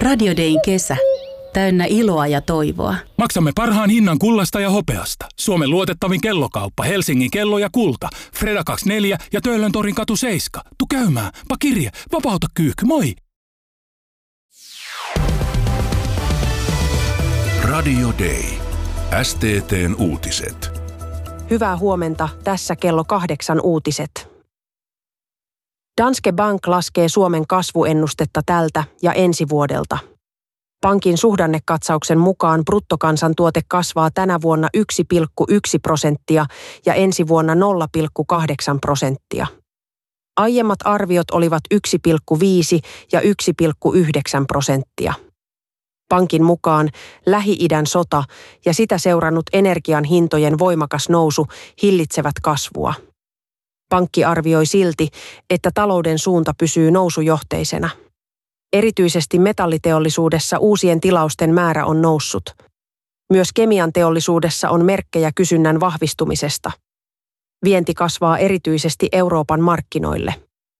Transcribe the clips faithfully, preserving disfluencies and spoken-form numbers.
Radio Dayn kesä. Täynnä iloa ja toivoa. Maksamme parhaan hinnan kullasta ja hopeasta. Suomen luotettavin kellokauppa, Helsingin kello ja kulta. Freda kaksikymmentäneljä ja Töölön torin katu seitsemän. Tu käymään. Pa kirje. Vapauta kyykky. Moi! Radio Day. S T T:n uutiset. Hyvää huomenta. Tässä kello kahdeksan uutiset. Danske Bank laskee Suomen kasvuennustetta tältä ja ensi vuodelta. Pankin suhdannekatsauksen mukaan bruttokansantuote kasvaa tänä vuonna yksi pilkku yksi prosenttia ja ensi vuonna nolla pilkku kahdeksan prosenttia. Aiemmat arviot olivat yksi pilkku viisi ja yksi pilkku yhdeksän prosenttia. Pankin mukaan Lähi-idän sota ja sitä seurannut energian hintojen voimakas nousu hillitsevät kasvua. Pankki arvioi silti, että talouden suunta pysyy nousujohteisena. Erityisesti metalliteollisuudessa uusien tilausten määrä on noussut. Myös kemian teollisuudessa on merkkejä kysynnän vahvistumisesta. Vienti kasvaa erityisesti Euroopan markkinoille.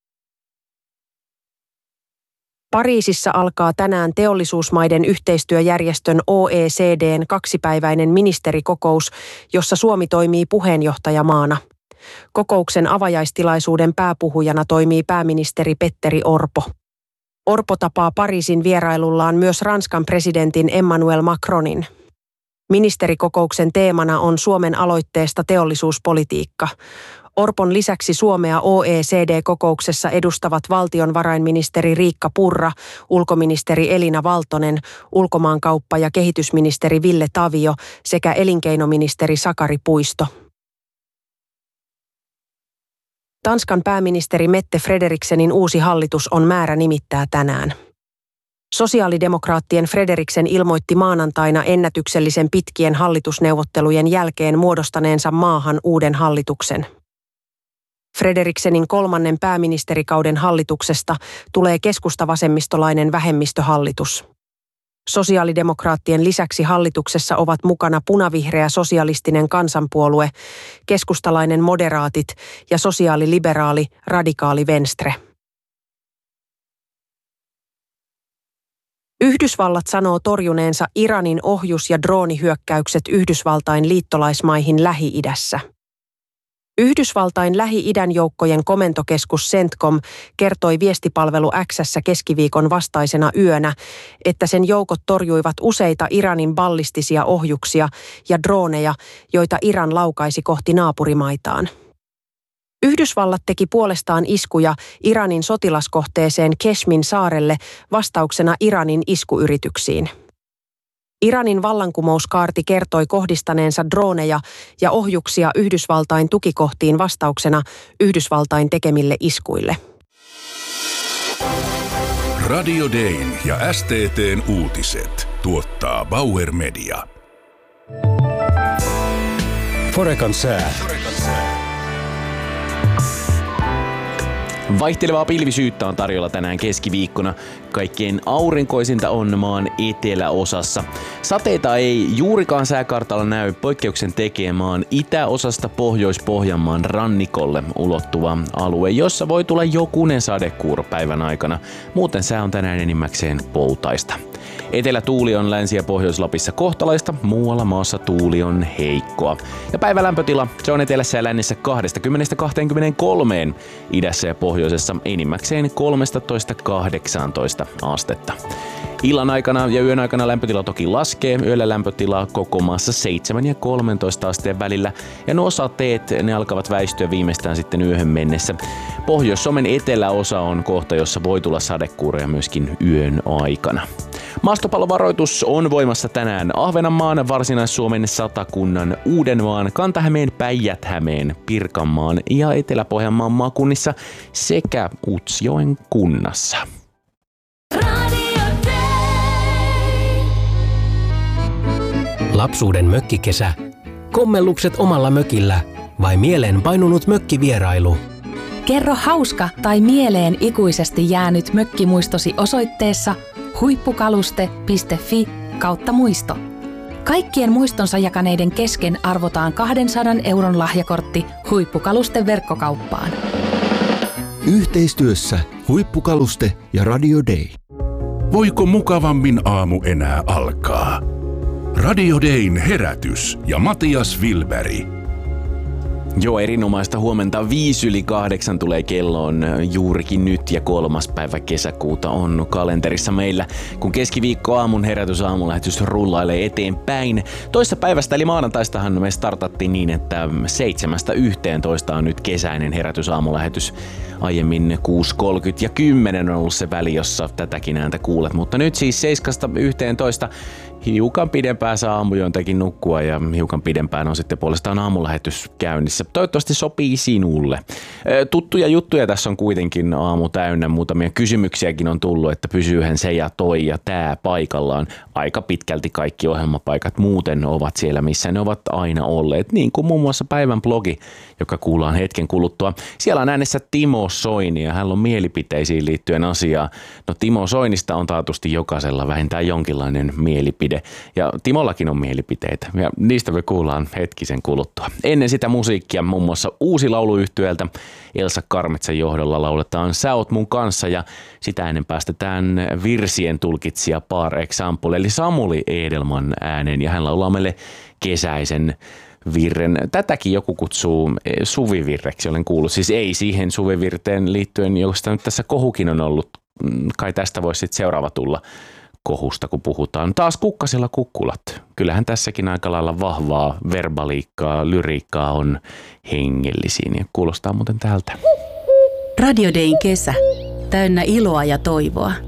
Pariisissa alkaa tänään teollisuusmaiden yhteistyöjärjestön O E C D:n kaksipäiväinen ministerikokous, jossa Suomi toimii puheenjohtajamaana. Kokouksen avajaistilaisuuden pääpuhujana toimii pääministeri Petteri Orpo. Orpo tapaa Pariisin vierailullaan myös Ranskan presidentin Emmanuel Macronin. Ministerikokouksen teemana on Suomen aloitteesta teollisuuspolitiikka. Orpon lisäksi Suomea O E C D-kokouksessa edustavat valtionvarainministeri Riikka Purra, ulkoministeri Elina Valtonen, ulkomaankauppa- ja kehitysministeri Ville Tavio sekä elinkeinoministeri Sakari Puisto. Tanskan pääministeri Mette Frederiksenin uusi hallitus on määrä nimittää tänään. Sosiaalidemokraattien Frederiksen ilmoitti maanantaina ennätyksellisen pitkien hallitusneuvottelujen jälkeen muodostaneensa maahan uuden hallituksen. Frederiksenin kolmannen pääministerikauden hallituksesta tulee keskusta-vasemmistolainen vähemmistöhallitus. Sosiaalidemokraattien lisäksi hallituksessa ovat mukana punavihreä sosialistinen kansanpuolue, keskustalainen moderaatit ja sosiaaliliberaali radikaali Venstre. Yhdysvallat sanoo torjuneensa Iranin ohjus- ja droonihyökkäykset Yhdysvaltain liittolaismaihin Lähi-idässä. Yhdysvaltain Lähi-idän joukkojen komentokeskus CENTCOM kertoi viestipalvelu X:ssä keskiviikon vastaisena yönä, että sen joukot torjuivat useita Iranin ballistisia ohjuksia ja drooneja, joita Iran laukaisi kohti naapurimaitaan. Yhdysvallat teki puolestaan iskuja Iranin sotilaskohteeseen Keshmin saarelle vastauksena Iranin iskuyrityksiin. Iranin vallankumouskaarti kertoi kohdistaneensa drooneja ja ohjuksia Yhdysvaltain tukikohtiin vastauksena Yhdysvaltain tekemille iskuille. Radio Dayn ja S T T:n uutiset tuottaa Bauer Media. Forecan sää. Vaihtelevaa pilvisyyttä on tarjolla tänään keskiviikkona. Kaikkein aurinkoisinta on maan eteläosassa. Sateita ei juurikaan sääkartalla näy, poikkeuksen tekee maan itäosasta Pohjois-Pohjanmaan rannikolle ulottuva alue, jossa voi tulla jokunen sadekuuro päivän aikana. Muuten sää on tänään enimmäkseen poutaista. Etelätuuli on Länsi- ja Pohjois-Lapissa kohtalaista, muualla maassa tuuli on heikkoa. Ja päivän lämpötila, se on etelässä ja lännessä kaksikymmentä kaksikymmentäkolme, idässä ja pohjoisessa enimmäkseen kolmetoista kahdeksantoista astetta. Illan aikana ja yön aikana lämpötila toki laskee, yöllä lämpötila koko maassa seitsemän ja kolmetoista asteen välillä, ja nuo sateet ne alkavat väistyä viimeistään sitten yöhön mennessä. Pohjois-Suomen eteläosa on kohta, jossa voi tulla sadekuuroja myöskin yön aikana. Maastopallovaroitus on voimassa tänään Ahvenanmaan, Varsinais-Suomen, Satakunnan, Uudenmaan, Kanta-Hämeen, Päijät-Hämeen, Pirkanmaan ja Etelä-Pohjanmaan maakunnissa sekä Utsjoen kunnassa. Lapsuuden mökkikesä. Kommellukset omalla mökillä vai mieleen painunut mökkivierailu? Kerro hauska tai mieleen ikuisesti jäänyt mökkimuistosi osoitteessa huippukaluste piste fi kautta muisto. Kaikkien muistonsa jakaneiden kesken arvotaan kahdensadan euron lahjakortti Huippukaluste verkkokauppaan. Yhteistyössä Huippukaluste ja Radio Day. Voiko mukavammin aamu enää alkaa? Radio Dayn herätys ja Matias Wilberg. Joo, erinomaista huomenta. Viisi yli kahdeksan tulee kelloon juurikin nyt ja kolmas päivä kesäkuuta on kalenterissa meillä, kun keskiviikko aamun herätys aamulähetys rullailee eteenpäin. Toista päivästä eli maanantaistahan me startattiin niin, että seitsemästä yhteentoista on nyt kesäinen herätys aamulähetys. Aiemmin kuusi kolmekymmentä ja kymmenen on ollut se väli, jossa tätäkin ääntä kuulet, mutta nyt siis seiskasta yhteentoista hiukan pidempään saa aamujointakin nukkua ja hiukan pidempään on sitten puolestaan aamulähetys käynnissä. Toivottavasti sopii sinulle. Tuttuja juttuja tässä on kuitenkin aamu täynnä. Muutamia kysymyksiäkin on tullut, että pysyyhän se ja toi ja tää paikallaan. Aika pitkälti kaikki ohjelmapaikat muuten ovat siellä, missä ne ovat aina olleet. Niin kuin muun muassa päivän blogi, joka kuullaan hetken kuluttua. Siellä on äänessä Timo Soini ja hän on mielipiteisiin liittyen asiaa. No Timo Soinista on taatusti jokaisella vähintään jonkinlainen mielipide. Ja Timollakin on mielipiteitä ja niistä me kuullaan hetkisen kuluttua. Ennen sitä musiikkia muun muassa uusi lauluyhtyeeltä Elsa Karmetsan johdolla lauletaan Sä oot mun kanssa ja sitä ennen päästetään virsien tulkitsija Par Example eli Samuli Edelman äänen ja hän laulaa meille kesäisen virren. Tätäkin joku kutsuu suvivirreksi, olen kuullut. Siis ei siihen suvivirteen liittyen, josta nyt tässä kohukin on ollut. Kai tästä voisi sitten seuraava tulla kohusta, kun puhutaan. Taas kukkasilla kukkulat. Kyllähän tässäkin aika lailla vahvaa verbaliikkaa, lyriikkaa on hengellisiin ja kuulostaa muuten tältä. Radio Dayn kesä. Täynnä iloa ja toivoa.